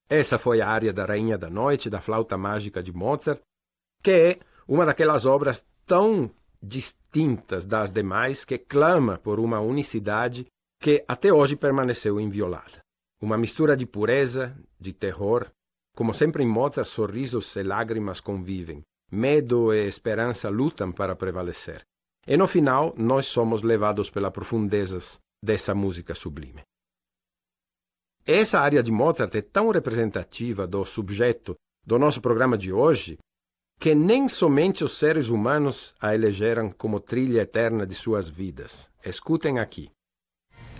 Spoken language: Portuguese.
Essa foi a área da Rainha da Noite, da Flauta Mágica de Mozart, que é uma daquelas obras tão distintas das demais que clama por uma unicidade que até hoje permaneceu inviolada. Uma mistura de pureza, de terror. Como sempre em Mozart, sorrisos e lágrimas convivem. Medo e esperança lutam para prevalecer. E no final, nós somos levados pelas profundezas dessa música sublime. Essa área de Mozart é tão representativa do subjeto do nosso programa de hoje que nem somente os seres humanos a elegeram como trilha eterna de suas vidas. Escutem aqui.